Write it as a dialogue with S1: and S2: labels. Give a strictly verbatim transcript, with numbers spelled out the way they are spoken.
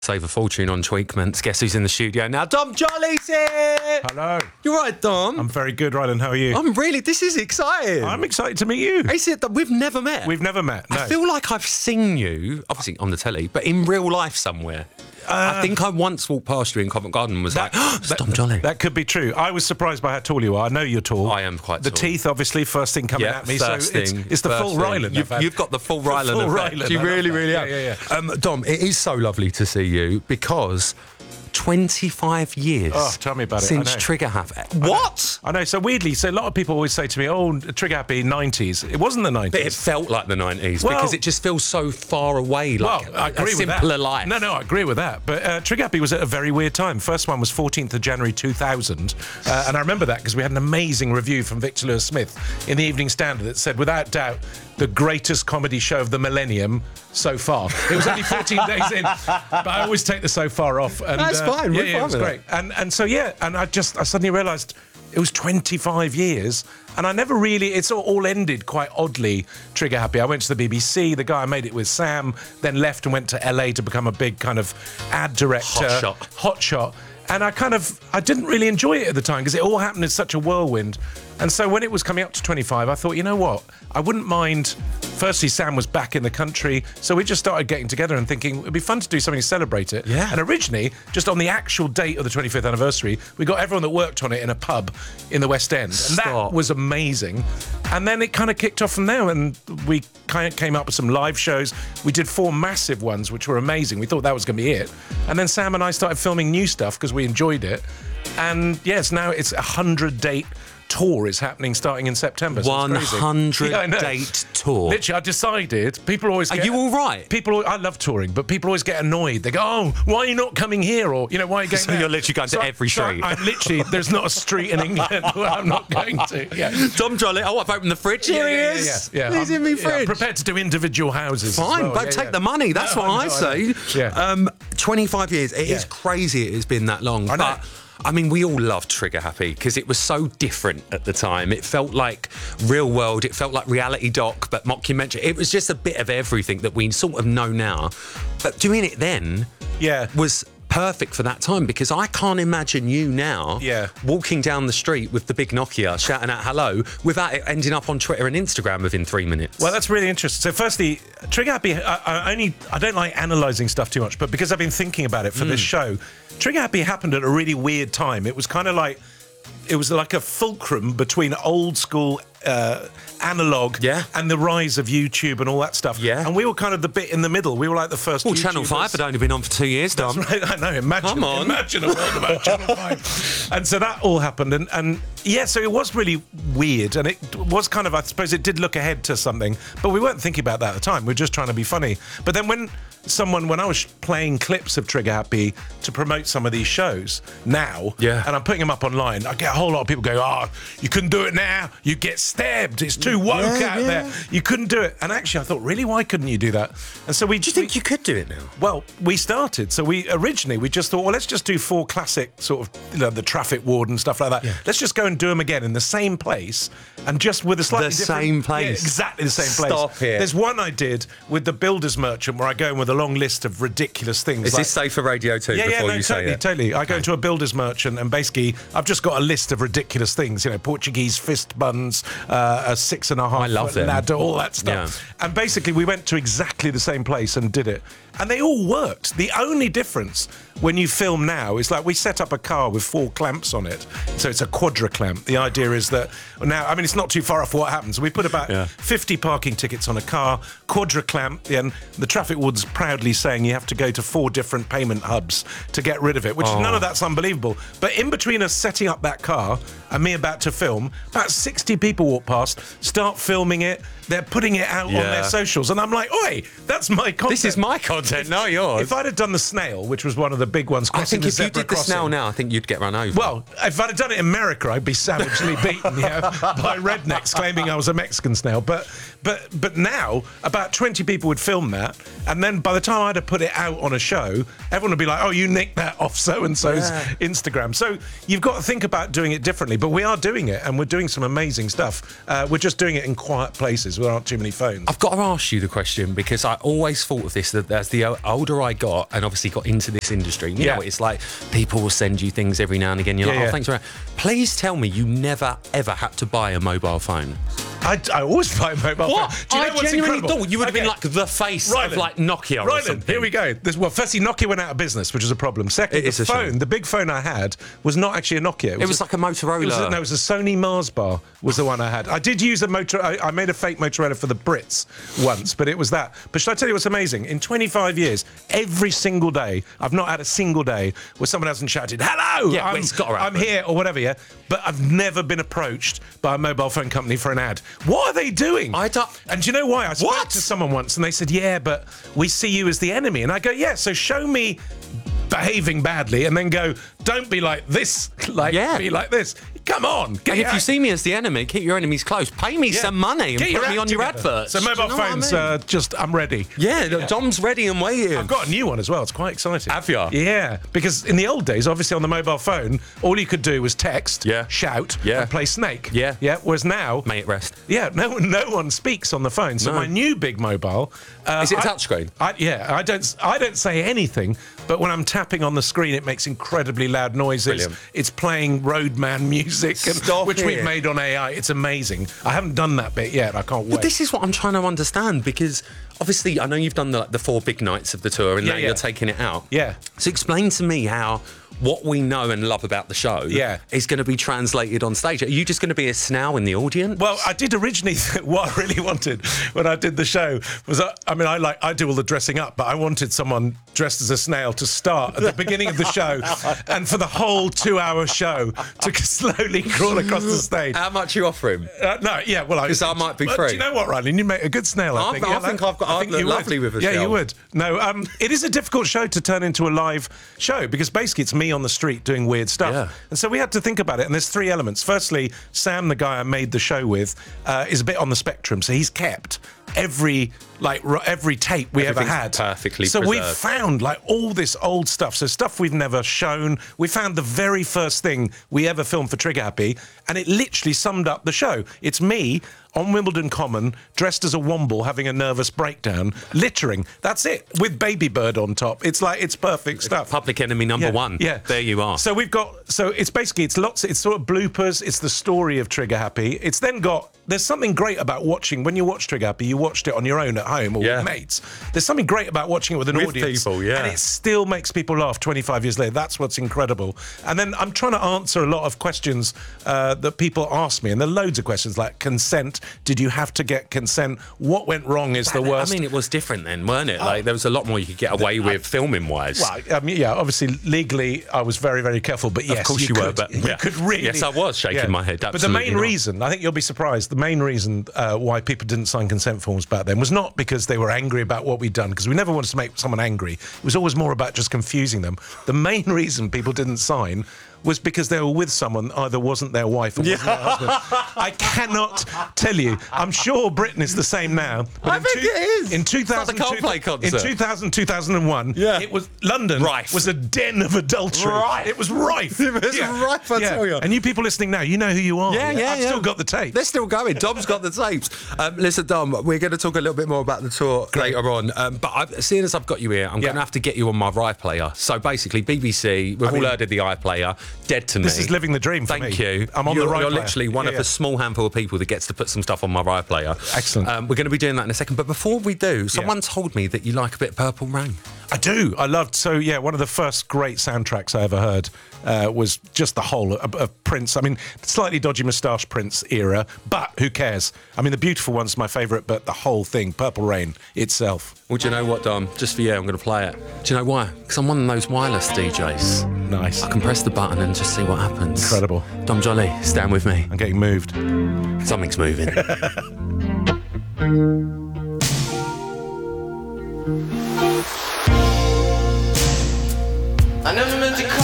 S1: Save a fortune on tweakments. Guess who's in the studio now? Dom Jolly's here!
S2: Hello.
S1: You're right, Dom.
S2: I'm very good, Rylan. How are you?
S1: I'm really, this is exciting.
S2: I'm excited to meet you.
S1: Is it that we've never met?
S2: We've never met, no.
S1: I feel like I've seen you, obviously on the telly, but in real life somewhere. Uh, I think I once walked past you in Covent Garden and was
S2: that,
S1: like, oh, it's
S2: that,
S1: Dom Jolly.
S2: That could be true. I was surprised by how tall you are. I know you're tall.
S1: I am quite
S2: the
S1: tall.
S2: The teeth, obviously, first thing coming
S1: yeah,
S2: at me.
S1: First
S2: so it's,
S1: thing,
S2: it's the full
S1: thing.
S2: Rylan.
S1: You've, you've got the full Rylan
S2: full
S1: effect.
S2: Rylan.
S1: You really, really
S2: yeah,
S1: have.
S2: Yeah, yeah,
S1: um, Dom, it is so lovely to see you because twenty-five years
S2: oh, tell me about it.
S1: since Trigger Happy. What?
S2: I know. I know. So weirdly, so a lot of people always say to me, oh, Trigger Happy, nineties. It wasn't the nineties.
S1: But it felt like the nineties
S2: well,
S1: because it just feels so far away, like
S2: well, I agree
S1: a
S2: with
S1: simpler
S2: that.
S1: life.
S2: No, no, I agree with that. But uh, Trigger Happy was at a very weird time. First one was fourteenth of January two thousand. Uh, and I remember that because we had an amazing review from Victor Lewis Smith in the Evening Standard that said, without doubt, the greatest comedy show of the millennium so far. It was only fourteen days in, but I always take the so far off. And,
S1: That's
S2: uh,
S1: fine.
S2: Yeah,
S1: We're
S2: yeah,
S1: fine
S2: it was
S1: with
S2: great. And and so yeah, and I just I suddenly realised it was twenty-five years, and I never really. It's all, all ended quite oddly. Trigger Happy. I went to the B B C. The guy I made it with, Sam, then left and went to L A to become a big kind of ad director.
S1: Hot shot.
S2: Hot shot. And I kind of, I didn't really enjoy it at the time because it all happened in such a whirlwind. And so when it was coming up to twenty-five, I thought, you know what? I wouldn't mind. Firstly, Sam was back in the country, so we just started getting together and thinking it'd be fun to do something to celebrate it.
S1: Yeah.
S2: And originally, just on the actual date of the twenty-fifth anniversary, we got everyone that worked on it in a pub in the West End. And
S1: Stop.
S2: that was amazing. And then it kind of kicked off from there, and we kind of came up with some live shows. We did four massive ones, which were amazing. We thought that was going to be it. And then Sam and I started filming new stuff because we enjoyed it. And yes, now it's a hundred-date tour is happening starting in September. So
S1: one hundred
S2: yeah,
S1: date tour.
S2: Literally, I decided. People always.
S1: Are
S2: Get,
S1: you all right?
S2: People, I love touring, but people always get annoyed. They go, "Oh, why are you not coming here?" Or you know, why are you going?
S1: So
S2: there?
S1: you're literally going
S2: so
S1: to every
S2: so
S1: street.
S2: I'm literally. There's not a street in England where I'm not going to. Yeah.
S1: Dom Jolly. Oh, I've opened the fridge. Here
S2: yeah,
S1: he is.
S2: Yeah, yeah, yeah.
S1: He's
S2: I'm,
S1: in me
S2: yeah,
S1: fridge.
S2: I'm prepared to do individual houses. as
S1: Fine,
S2: well.
S1: but
S2: yeah,
S1: take
S2: yeah.
S1: the money. That's
S2: No,
S1: what
S2: I
S1: I,
S2: know,
S1: say.
S2: I know. Yeah.
S1: Um, twenty-five years. It
S2: Yeah.
S1: is crazy. It has been that long.
S2: I know.
S1: But I mean, we all loved Trigger Happy because it was so different at the time. It felt like real world. It felt like reality doc, but mockumentary. It was just a bit of everything that we sort of know now. But doing it then
S2: Yeah.
S1: was perfect for that time because I can't imagine you now
S2: Yeah.
S1: walking down the street with the big Nokia shouting out hello without it ending up on Twitter and Instagram within three minutes.
S2: Well, that's really interesting. So, firstly, Trigger Happy. I, I only I don't like analysing stuff too much, but because I've been thinking about it for
S1: Mm.
S2: this show, Trigger Happy happened at a really weird time. It was kind of like it was like a fulcrum between old school uh, analog
S1: Yeah.
S2: and the rise of YouTube and all that stuff.
S1: Yeah.
S2: And we were kind of the bit in the middle. We were like the first.
S1: Well, Channel
S2: YouTubers.
S1: five had only been on for two years, Dom.
S2: That's right, I know. Imagine,
S1: Come on.
S2: imagine a world about Channel five. And so that all happened, and, and yeah, so it was really weird, and it was kind of, I suppose, it did look ahead to something, but we weren't thinking about that at the time. We were just trying to be funny. But then when someone, when I was playing clips of Trigger Happy to promote some of these shows now,
S1: Yeah.
S2: and I'm putting them up online, I get a whole lot of people go, "Oh, you couldn't do it now. You get stabbed. It's too woke
S1: Yeah,
S2: out
S1: yeah.
S2: there. You couldn't do it." And actually, I thought, really, why couldn't you do that? And so we.
S1: Do you think you could do it now?
S2: Well, we started. So we originally we just thought, well, let's just do four classic sort of, you know, the traffic ward and stuff like that.
S1: Yeah.
S2: Let's just go and do them again in the same place, and just with a slightly
S1: The
S2: different,
S1: same place?
S2: Yeah, exactly the same place.
S1: Stop it.
S2: There's one I did with the Builders Merchant where I go in with a long list of ridiculous things.
S1: Is
S2: like,
S1: this safe for radio too?
S2: yeah,
S1: before
S2: yeah, no,
S1: you
S2: totally,
S1: say it?
S2: totally. I go
S1: Okay.
S2: into a Builders Merchant and basically I've just got a list of ridiculous things, you know, Portuguese fist buns, uh, a six and a half
S1: I love
S2: foot
S1: them.
S2: ladder, all that stuff. And basically we went to exactly the same place and did it. And they all worked. The only difference when you film now is like we set up a car with four clamps on it. So it's a quadra clamp. The idea is that now, I mean, it's not too far off what happens. We put about
S1: Yeah.
S2: fifty parking tickets on a car, quadra clamp, and the traffic ward's proudly saying you have to go to four different payment hubs to get rid of it, which
S1: Oh.
S2: none of that's unbelievable. But in between us setting up that car and me about to film, about sixty people walk past, start filming it. They're putting it out on
S1: Yeah.
S2: their socials. And I'm like, oi, that's my content.
S1: This is my content, not yours.
S2: If I'd have done the snail, which was one of the big ones.
S1: I think
S2: the
S1: if you
S2: zebra
S1: did the
S2: crossing.
S1: snail now, I think you'd get run over.
S2: Well, if I'd have done it in America, I'd be savagely beaten, you know, by rednecks claiming I was a Mexican snail. But but but now, about twenty people would film that, and then by the time I'd have put it out on a show, everyone would be like, "Oh, you nicked that off so and so's
S1: Yeah.
S2: Instagram." So you've got to think about doing it differently. But we are doing it, and we're doing some amazing stuff. Uh, we're just doing it in quiet places where there aren't too many phones.
S1: I've got to ask you the question because I always thought of this that as the older I got and obviously got into this industry, you
S2: Yeah.
S1: know, it's like people will send you things every now and again. You're
S2: Yeah,
S1: like, oh,
S2: yeah.
S1: thanks for that. Please tell me you never ever had to buy a mobile phone.
S2: I, I always buy a mobile
S1: What?
S2: phone. Do you know
S1: I
S2: what's
S1: genuinely
S2: incredible?
S1: thought you would have
S2: Okay.
S1: been like the face
S2: Ryland.
S1: of like Nokia or
S2: Ryland,
S1: something.
S2: here we go. This, well, firstly, Nokia went out of business, which is a problem. Second,
S1: It is
S2: the
S1: a shame.
S2: phone, the big phone I had, was not actually a Nokia.
S1: It was like a Motorola.
S2: It was a, no, it was a Sony Mars bar was the one I had. I did use a motor. I, I made a fake Motorola for the Brits once, but it was that. But should I tell you what's amazing? In twenty-five years, every single day, I've not had a single day where someone hasn't shouted, "Hello,
S1: Yeah, well,
S2: I'm,
S1: it's gotta
S2: I'm
S1: happen.
S2: here," or whatever. Yeah, but I've never been approached by a mobile phone company for an ad. What are they doing?
S1: I don't-
S2: And do you know why? I spoke
S1: What?
S2: to someone once and they said, yeah, but we see you as the enemy. And I go, yeah, so show me behaving badly and then go, don't be like this, like
S1: Yeah.
S2: be like this. Come on. Get
S1: And
S2: your
S1: if you
S2: act-
S1: see me as the enemy, keep your enemies close. Pay me
S2: yeah.
S1: some money and
S2: Get
S1: put me
S2: act
S1: on your
S2: together.
S1: adverts.
S2: So
S1: Do you
S2: mobile
S1: know what I
S2: phones,
S1: mean?
S2: uh, just, I'm ready.
S1: Yeah, Dom's ready and waiting.
S2: I've got a new one as well. It's quite exciting.
S1: Have ya?
S2: Yeah, because in the old days, obviously on the mobile phone, all you could do was text,
S1: Yeah.
S2: shout,
S1: Yeah.
S2: and play Snake.
S1: Yeah.
S2: Yeah. Whereas now,
S1: Mate, rest.
S2: yeah, no one, no one speaks on the phone. So
S1: No.
S2: my new big mobile, uh,
S1: Is it a
S2: I-
S1: touchscreen?
S2: I, yeah, I don't, I don't say anything, but when I'm tapping on the screen, it makes incredibly loud noises.
S1: Brilliant.
S2: It's playing Roadman music, and,
S1: Stop
S2: which we've
S1: it.
S2: made on A I. It's amazing. I haven't done that bit yet. I can't wait.
S1: But this is what I'm trying to understand because obviously I know you've done the, like, the four big nights of the tour and
S2: Yeah,
S1: now
S2: yeah.
S1: you're taking it out.
S2: Yeah.
S1: So explain to me how what we know and love about the show
S2: Yeah.
S1: is going to be translated on stage. Are you just going to be a snail in the audience?
S2: Well, I did originally. What I really wanted when I did the show was, I, I mean, I like I do all the dressing up, but I wanted someone dressed as a snail to start at the beginning of the show, and for the whole two-hour show to slowly crawl across the stage.
S1: How much you offer him?
S2: Uh, no, yeah, well, I
S1: 'Cause I might be
S2: Well,
S1: free.
S2: Do you know what, Riley? You make a good snail. I
S1: I-
S2: think.
S1: I
S2: Yeah,
S1: think
S2: that-
S1: I've got-
S2: I
S1: I'd
S2: think
S1: look
S2: you would.
S1: lovely with a
S2: Yeah,
S1: shell.
S2: you would. No, um, it is a difficult show to turn into a live show because basically it's me on the street doing weird stuff.
S1: Yeah.
S2: And so we had to think about it. And there's three elements. Firstly, Sam, the guy I made the show with, uh, is a bit on the spectrum. So he's kept every like r- every tape we ever
S1: Everything's
S2: had
S1: perfectly
S2: so we've
S1: preserved.
S2: found like all this old stuff, so stuff we've never shown. We found the very first thing we ever filmed for Trigger Happy, and it literally summed up the show. It's me on Wimbledon Common, dressed as a womble, having a nervous breakdown, littering. That's it, with Baby Bird on top. It's like, it's perfect stuff.
S1: Public enemy number
S2: Yeah,
S1: one.
S2: Yeah,
S1: There you are.
S2: So we've got. So it's basically it's lots. It's sort of bloopers. It's the story of Trigger Happy. It's then got. There's something great about watching when you watch Trigger Happy. You watched it on your own at home or
S1: Yeah.
S2: with mates. There's something great about watching it with an
S1: With
S2: audience.
S1: people, yeah.
S2: And it still makes people laugh twenty-five years later. That's what's incredible. And then I'm trying to answer a lot of questions uh, that people ask me, and there are loads of questions like consent. Did you have to get consent? What went wrong is the worst.
S1: I mean, it was different then, weren't it? Like, there was a lot more you could get away with filming wise.
S2: Well, I mean, yeah, obviously legally I was very, very careful, but yes,
S1: Of course you, were,
S2: could,
S1: but
S2: you
S1: yeah.
S2: could really.
S1: Yes, I was shaking
S2: yeah.
S1: my head.
S2: But the
S1: Absolutely
S2: main
S1: not.
S2: reason, I think you'll be surprised, the main reason uh, why people didn't sign consent forms back then was not because they were angry about what we'd done, because we never wanted to make someone angry. It was always more about just confusing them. The main reason people didn't sign was because they were with someone that either wasn't their wife or wasn't their husband. I cannot tell you. I'm sure Britain is the same now. But
S1: I
S2: in
S1: think it is.
S2: In
S1: It's like the
S2: 2000,
S1: Coldplay concert.
S2: In two thousand, two thousand one,
S1: Yeah.
S2: it was London
S1: Rife.
S2: was a den of adultery.
S1: Rife.
S2: It was rife.
S1: It was rife, I tell you.
S2: And you people listening now, you know who you are.
S1: Yeah, yeah,
S2: I've
S1: yeah.
S2: still got the tape.
S1: They're still going. Dom's got the tapes. Um, listen, Dom, we're going to talk a little bit more about the tour later on. Um, but I've, seeing as I've got you here, I'm
S2: Yeah.
S1: going to have to get you on my iPlayer. So basically, B B C, we've
S2: I mean,
S1: all heard of the iPlayer. Dead to me.
S2: This is living the dream for
S1: Thank
S2: me.
S1: you.
S2: I'm on
S1: you're,
S2: the right
S1: You're
S2: player.
S1: literally one
S2: Yeah,
S1: of
S2: yeah.
S1: a small handful of people that gets to put some stuff on my iPlayer.
S2: Excellent.
S1: Um, we're going to be doing that in a second. But before we do, someone told me that you like a bit of Purple Rain.
S2: I do. I loved. So yeah, one of the first great soundtracks I ever heard uh, was just the whole of, of Prince. I mean, slightly dodgy moustache Prince era, but who cares? I mean, the beautiful one's my favourite, but the whole thing, Purple Rain itself.
S1: Well, do you know what, Dom? Just for you, I'm going to play it. Do you know why? Because I'm one of those wireless D Js.
S2: Nice.
S1: I can press the button and just see what happens.
S2: Incredible.
S1: Dom Jolly, stand with me.
S2: I'm getting moved.
S1: Something's moving.
S3: I I never meant to call.